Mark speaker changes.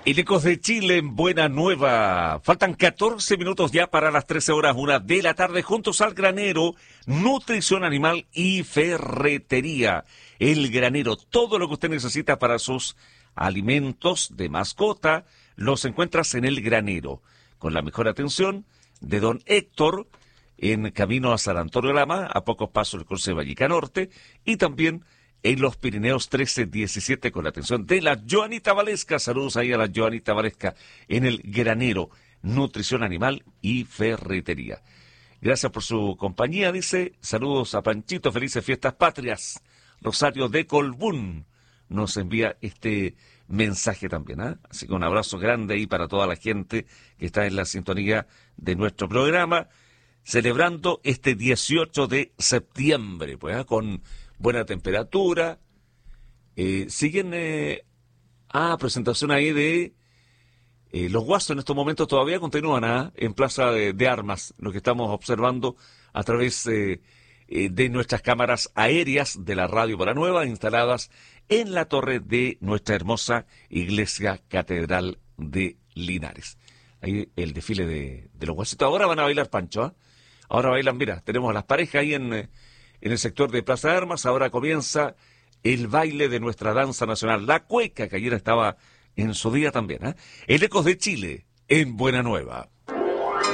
Speaker 1: El Ecos de Chile en Buena Nueva. Faltan 14 minutos ya para las 13:01 de la tarde, juntos al Granero, nutrición animal y ferretería. El Granero, todo lo que usted necesita para sus alimentos de mascota, los encuentras en el Granero, con la mejor atención de don Héctor, en camino a San Antonio de Lama, a pocos pasos del cruce de Vallica Norte, y también en los Pirineos 13-17 con la atención de la Joanita Valesca. Saludos ahí a la Joanita Valesca en el Granero, nutrición animal y ferretería. Gracias por su compañía, dice. Saludos a Panchito, felices fiestas patrias. Rosario de Colbún nos envía este mensaje también, ¿eh? Así que un abrazo grande ahí para toda la gente que está en la sintonía de nuestro programa, celebrando este 18 de septiembre, pues, con buena temperatura. Siguen presentación ahí de los Guasos. En estos momentos todavía continúan en Plaza de Armas, lo que estamos observando a través de nuestras cámaras aéreas de la Radio Buena Nueva, instaladas en la torre de nuestra hermosa iglesia catedral de Linares. Ahí el desfile de los Guasitos. Ahora van a bailar, Pancho, ¿eh? Ahora bailan, mira, tenemos a las parejas ahí en el sector de Plaza de Armas. Ahora comienza el baile de nuestra danza nacional, la cueca, que ayer estaba en su día también, ¿eh? El Ecos de Chile, en Buena Nueva.